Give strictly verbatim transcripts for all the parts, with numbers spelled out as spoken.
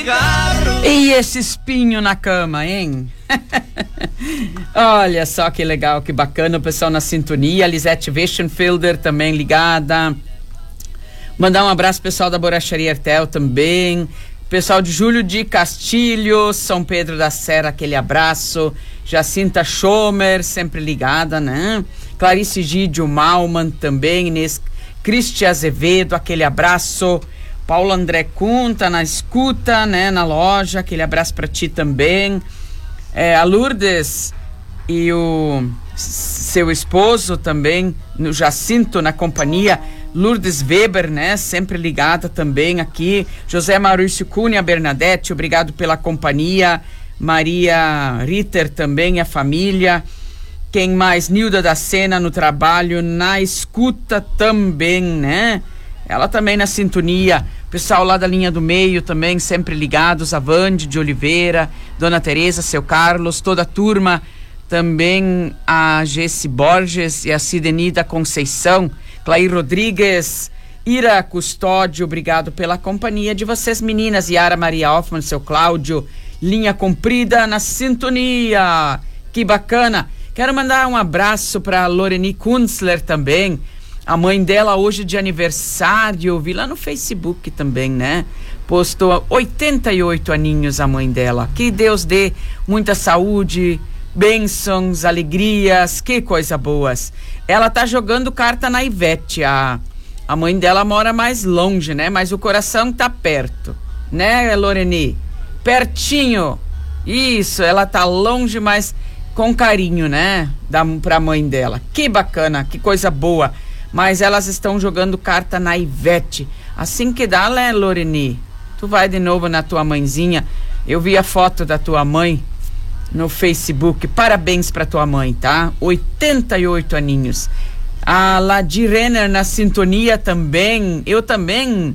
E esse espinho na cama, hein? Olha só que legal, que bacana, o pessoal na sintonia. Lisete Weschenfelder também ligada. Mandar um abraço pro pessoal da Borracharia Hertel também. Pessoal de Júlio de Castilho, São Pedro da Serra, aquele abraço. Jacinta Schomer, sempre ligada, né? Clarice Gídio Malman também. Inês Cristi Azevedo, aquele abraço. Paulo André Kuhn tá na escuta, né? Na loja, aquele abraço pra ti também. É, a Lourdes e o seu esposo também, no Jacinto, na companhia. Lourdes Weber, né? Sempre ligada também aqui. José Maurício Cunha, Bernadette, obrigado pela companhia. Maria Ritter também, a família. Quem mais? Nilda da Sena no trabalho, na escuta também, né? Ela também na sintonia. Pessoal lá da linha do meio também, sempre ligados. A Vande de Oliveira, Dona Tereza, seu Carlos, toda a turma. Também a Gessi Borges e a Sidenida Conceição. Clair Rodrigues, Ira Custódio, obrigado pela companhia de vocês, meninas. Yara Maria Hoffman, seu Cláudio, linha comprida na sintonia. Que bacana. Quero mandar um abraço para Loreni Kunzler também. A mãe dela hoje de aniversário, vi lá no Facebook também, né? Postou oitenta e oito aninhos a mãe dela. Que Deus dê muita saúde, bênçãos, alegrias, que coisa boas. Ela tá jogando carta na Ivete, a, a mãe dela mora mais longe, né? Mas o coração tá perto, né, Loreni? Pertinho. Isso, ela tá longe, mas com carinho, né? Da, pra mãe dela. Que bacana, que coisa boa. Mas elas estão jogando carta na Ivete. Assim que dá, né, Loreni? Tu vai de novo na tua mãezinha. Eu vi a foto da tua mãe no Facebook. Parabéns pra tua mãe, tá? oitenta e oito aninhos. A Ladi Renner na sintonia também. Eu também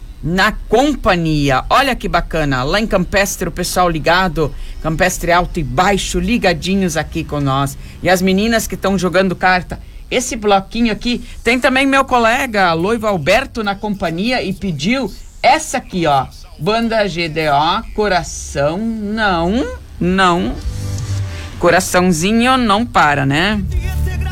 na companhia. Olha que bacana. Lá em Campestre o pessoal ligado. Campestre Alto e Baixo ligadinhos aqui com nós. E as meninas que estão jogando carta. Esse bloquinho aqui. Tem também meu colega Loivo Alberto na companhia e pediu essa aqui, ó. Banda G D O, Coração Não... Não. Coraçãozinho não para, né?